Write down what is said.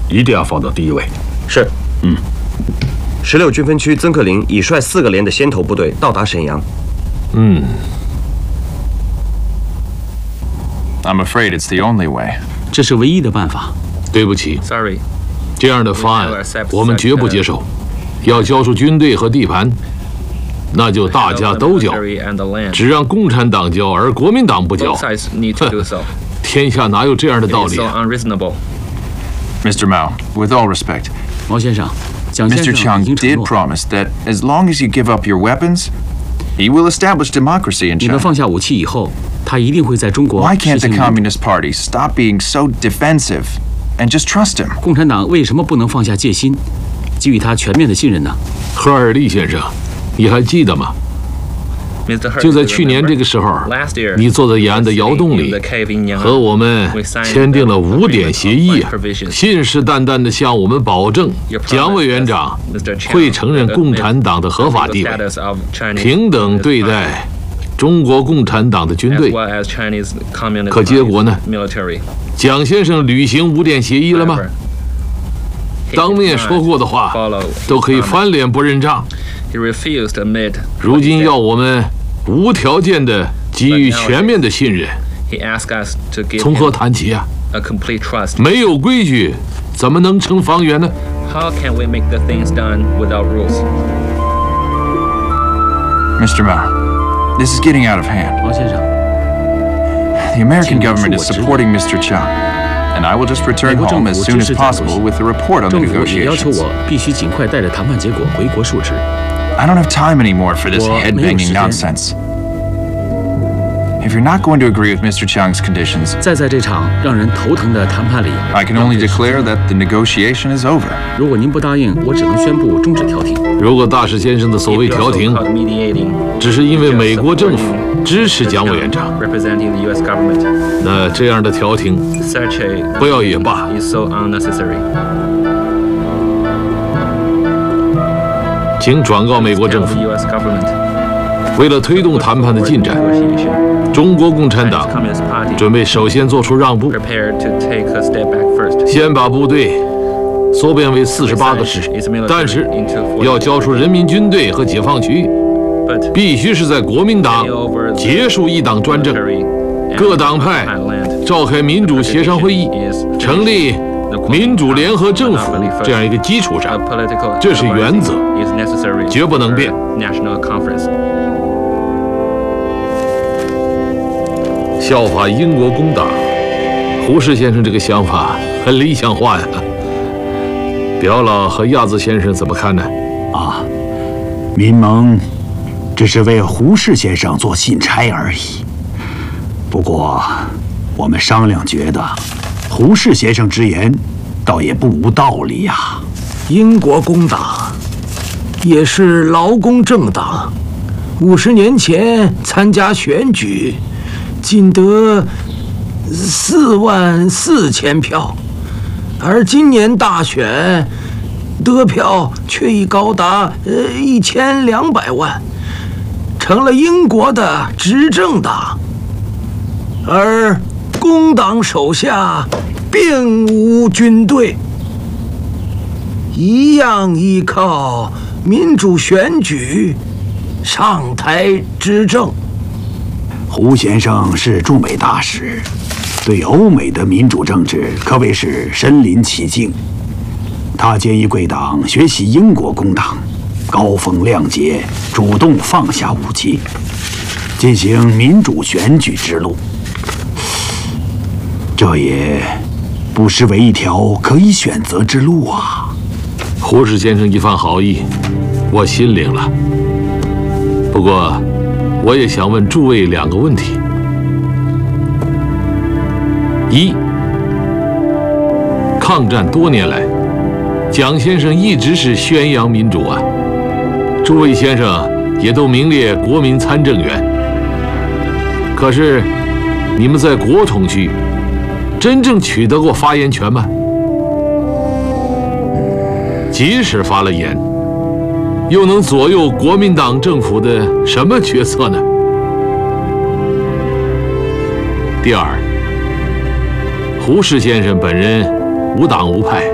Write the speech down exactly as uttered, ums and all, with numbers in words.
一定要放到第一位。 是。 嗯。 十六军分区曾克林已率四个连的先头部队到达沈阳。 嗯。 I'm afraid it's the only way. 这是唯一的办法。 对不起 ，Sorry， 这样的方案我们绝不接受。要交出军队和地盘，那就大家都交，只让共产党交，而国民党不交。天下哪有这样的道理啊 ？Mister Mao, with all respect, 毛先生，蒋先生 Mister Chiang did promise that as long as you give up your weapons, he will establish democracy in 你 China. 们放下武器以后，他一定会在中国 Why can't 实 the 行 Communist Party stop being so defensive and just trust him? 共产党为什么不能放下戒心，给予他全面的信任呢？ 赫尔利先生，你还记得吗？就在去年这个时候，你坐在延安的窑洞里，和我们签订了五点协议啊，信誓旦旦地向我们保证，蒋委员长会承认共产党的合法地位，平等对待中国共产党的军队。可结果呢？蒋先生履行五点协议了吗？当面说过的话都可以翻脸不认账。如今要我们无条件地给予全面的信任，从何谈起啊？没有规矩，怎么能成方圆呢？ Mister Mao, this is getting out of hand. 毛先生， The American government is supporting Mister Chiang, and I will just return home as soon as possible with a report on the 政府也要求 negotiations. 我必须尽快带着谈判结果回国述职。 I don't have time anymore for this 我没有时 head-banging 间。 nonsense. If you're not going to agree with Mister Chiang's conditions, 再在这场让人头疼的谈判里， I can only declare that the negotiation is over. 如果您不答应，我只能宣布终止调停。 如果大使先生的所谓调停，只是因为美国政府支持蒋委员长，那这样的调停不要也罢。请转告美国政府，为了推动谈判的进展，中国共产党准备首先做出让步，先把部队缩编为四十八个师，但是要交出人民军队和解放区，必须是在国民党结束一党专政，各党派召开民主协商会议，成立民主联合政府这样一个基础上，这是原则，绝不能变。效法英国工党，胡适先生这个想法很理想化呀。表老和亚子先生怎么看呢？ 啊，民盟只是为胡适先生做信差而已。不过，我们商量觉得，胡适先生之言倒也不无道理呀、啊。 英国工党也是劳工政党，五十年前参加选举，仅得四万四千票。而今年大选得票却已高达呃一千两百万，成了英国的执政党，而工党手下并无军队，一样依靠民主选举上台执政。 胡先生是驻美大使，对欧美的民主政治可谓是身临其境。他建议贵党学习英国工党，高风亮节，主动放下武器，进行民主选举之路。这也不失为一条可以选择之路啊。 胡适先生一番好意，我心领了。不过，我也想问诸位两个问题：一，抗战多年来，蒋先生一直是宣扬民主啊，诸位先生也都名列国民参政员。可是，你们在国统区真正取得过发言权吗？即使发了言，又能左右国民党政府的什么决策呢？第二，胡适先生本人无党无派，